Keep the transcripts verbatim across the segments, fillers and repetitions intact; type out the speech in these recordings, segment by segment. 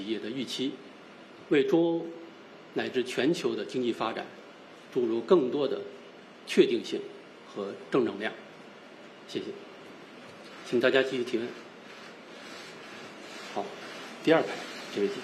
企业的预期，为中欧乃至全球的经济发展注入更多的确定性和正能量。谢谢，请大家继续提问。好，第二排这位记者。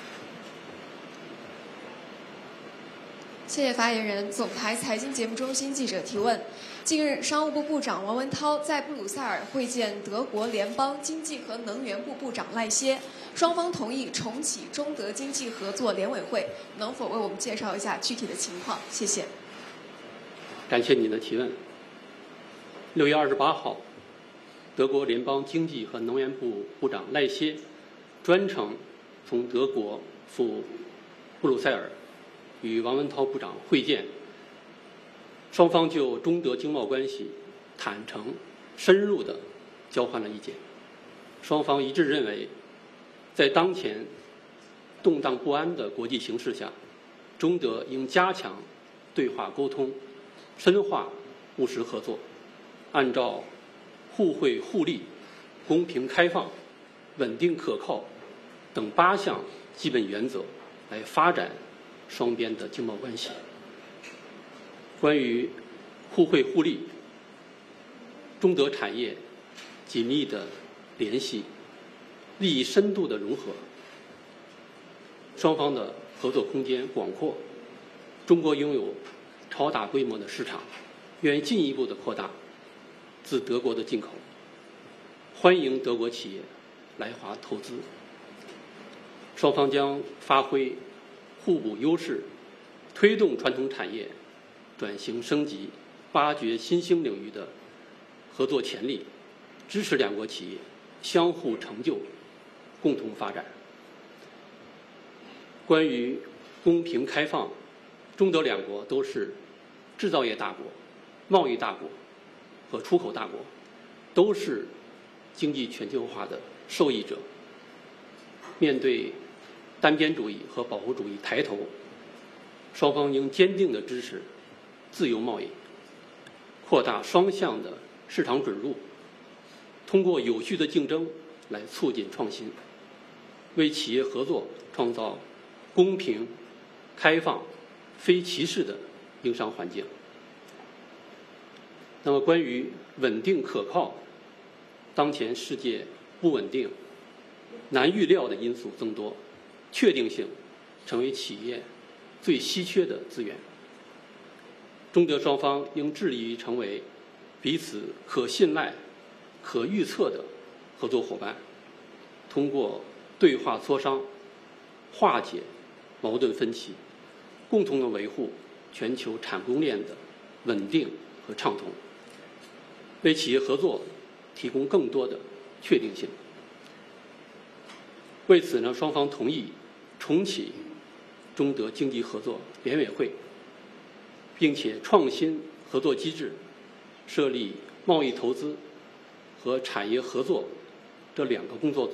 谢谢发言人。总台财经节目中心记者提问：近日，商务部部长王文涛在布鲁塞尔会见德国联邦经济和能源部部长赖歇，双方同意重启中德经济合作联委会，能否为我们介绍一下具体的情况？谢谢。 感谢你的提问。六月二十八号，德国联邦经济和能源部部长赖歇专程从德国赴布鲁塞尔与王文涛部长会见，双方就中德经贸关系坦诚、深入地交换了意见。双方一致认为，在当前动荡不安的国际形势下，中德应加强对话沟通，深化务实合作，按照互惠互利、公平开放、稳定可靠等八项基本原则来发展双边的经贸关系。关于互惠互利，中德产业紧密的联系，利益深度的融合，双方的合作空间广阔。中国拥有超大规模的市场，愿意进一步的扩大自德国的进口，欢迎德国企业来华投资。双方将发挥互补优势，推动传统产业转型升级，挖掘新兴领域的合作潜力，支持两国企业相互成就，共同发展。关于公平开放，中德两国都是制造业大国、贸易大国和出口大国，都是经济全球化的受益者。面对单边主义和保护主义抬头，双方应坚定地支持自由贸易，扩大双向的市场准入，通过有序的竞争来促进创新，为企业合作创造公平、开放、非歧视的营商环境。那么，关于稳定可靠，当前世界不稳定、难预料的因素增多，确定性成为企业最稀缺的资源。中德双方应致力于成为彼此可信赖、可预测的合作伙伴，通过对话磋商，化解矛盾分歧，共同的维护全球产供链的稳定和畅通，为企业合作提供更多的确定性。为此呢，双方同意重启中德经济合作联委会，并且创新合作机制，设立贸易投资和产业合作这两个工作组，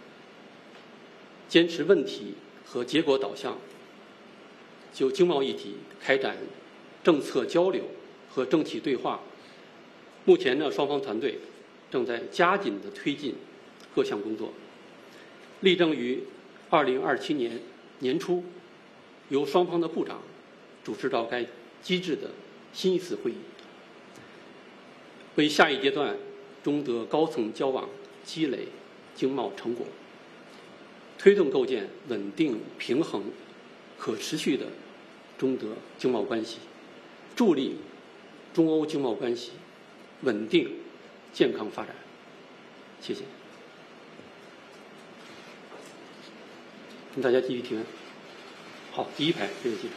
坚持问题和结果导向，就经贸议题开展政策交流和政企对话。目前呢，双方团队正在加紧地推进各项工作，力争于二零二七年年初由双方的部长主持召开机制的新一次会议，为下一阶段中德高层交往积累经贸成果，推动构建稳定、平衡、可持续的中德经贸关系，助力中欧经贸关系稳定、健康发展。谢谢。请大家继续提问。好，第一排这位记者。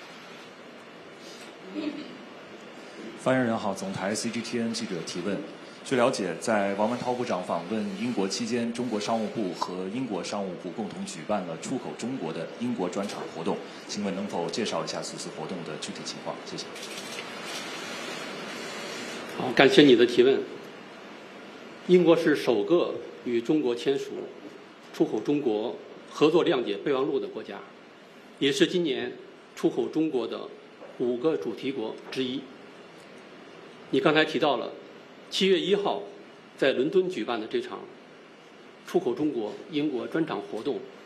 发言人好，总台 C G T N 记者提问。据了解，在王文涛部长访问英国期间，中国商务部和英国商务部共同举办了出口中国的英国专场活动，请问能否介绍一下此次活动的具体情况？谢谢。 好，感谢你的提问。英国是首个与中国签署出口中国合作谅解备忘录的国家，也是今年出口中国的五个主题国之一。你刚才提到了七月一号在伦敦举办的这场出口中国英国专场活动，